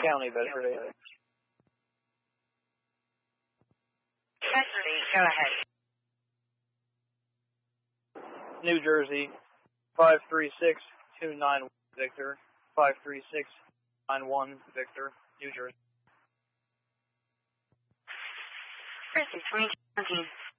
County, Bedford. Bedford, go ahead. New Jersey, 536-291 Victor, 536-91 Victor, New Jersey. Precinct 2017.